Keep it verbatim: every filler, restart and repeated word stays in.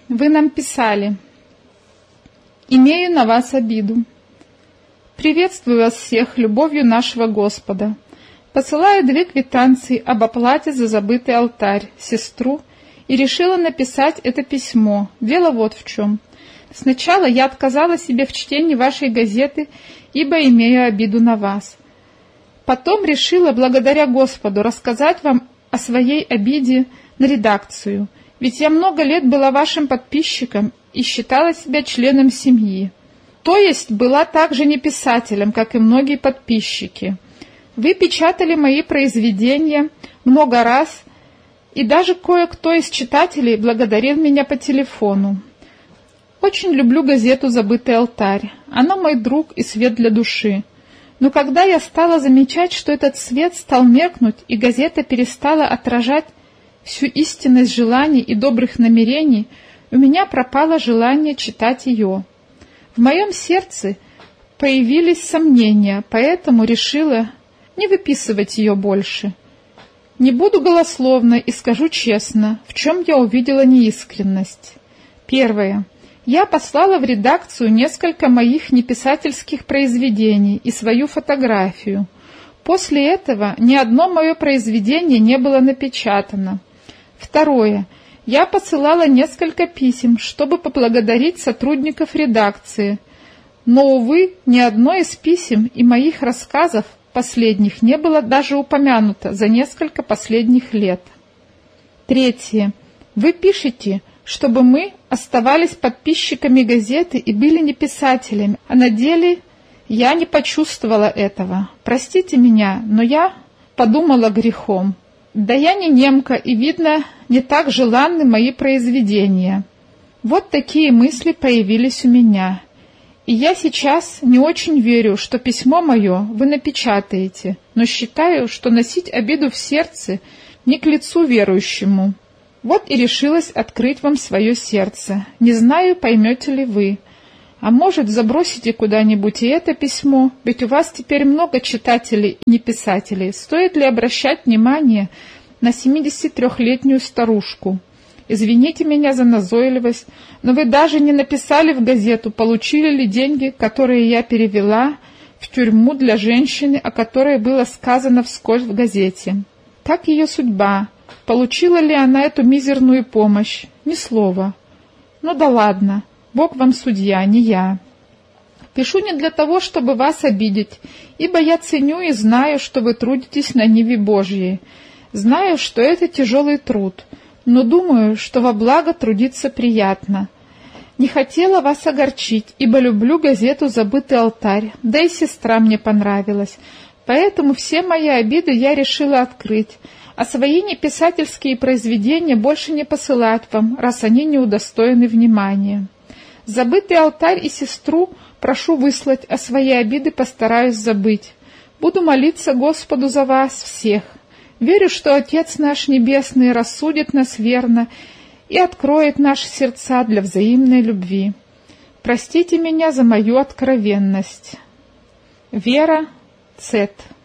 Вы нам писали: «Имею на вас обиду. Приветствую вас всех любовью нашего Господа. Посылаю две квитанции об оплате за забытый алтарь, сестру, и решила написать это письмо. Дело вот в чем. Сначала я отказала себе в чтении вашей газеты, ибо имею обиду на вас. Потом решила, благодаря Господу, рассказать вам о своей обиде на редакцию, ведь я много лет была вашим подписчиком и считала себя членом семьи. То есть была также не писателем, как и многие подписчики. Вы печатали мои произведения много раз, и даже кое-кто из читателей благодарил меня по телефону. Очень люблю газету «Забытый алтарь». Она мой друг и свет для души. Но когда я стала замечать, что этот свет стал меркнуть, и газета перестала отражать всю истинность желаний и добрых намерений, у меня пропало желание читать ее. В моем сердце появились сомнения, поэтому решила не выписывать ее больше. Не буду голословна и скажу честно, в чем я увидела неискренность. Первое. Я послала в редакцию несколько моих неписательских произведений и свою фотографию. После этого ни одно мое произведение не было напечатано. Второе. Я посылала несколько писем, чтобы поблагодарить сотрудников редакции, но, увы, ни одно из писем и моих рассказов последних не было даже упомянуто за несколько последних лет. Третье. Вы пишете, чтобы мы оставались подписчиками газеты и были не писателями, а на деле я не почувствовала этого. Простите меня, но я подумала грехом. Да я не немка, и, видно, не так желанны мои произведения. Вот такие мысли появились у меня. И я сейчас не очень верю, что письмо мое вы напечатаете, но считаю, что носить обиду в сердце не к лицу верующему. Вот и решилась открыть вам свое сердце. Не знаю, поймете ли вы. А может, забросите куда-нибудь и это письмо, ведь у вас теперь много читателей и не писателей. Стоит ли обращать внимание на семидесятитрёхлетнюю старушку? Извините меня за назойливость, но вы даже не написали в газету, получили ли деньги, которые я перевела в тюрьму для женщины, о которой было сказано вскользь в газете. Как ее судьба? Получила ли она эту мизерную помощь? Ни слова. Ну да ладно. Бог вам судья, не я. Пишу не для того, чтобы вас обидеть, ибо я ценю и знаю, что вы трудитесь на ниве Божьей. Знаю, что это тяжелый труд, но думаю, что во благо трудиться приятно. Не хотела вас огорчить, ибо люблю газету «Забытый алтарь», да и сестра мне понравилась, поэтому все мои обиды я решила открыть, а свои неписательские произведения больше не посылать вам, раз они не удостоены внимания. Забытый алтарь и сестру прошу выслать, а свои обиды постараюсь забыть. Буду молиться Господу за вас всех. Верю, что Отец наш Небесный рассудит нас верно и откроет наши сердца для взаимной любви. Простите меня за мою откровенность. Вера Цет.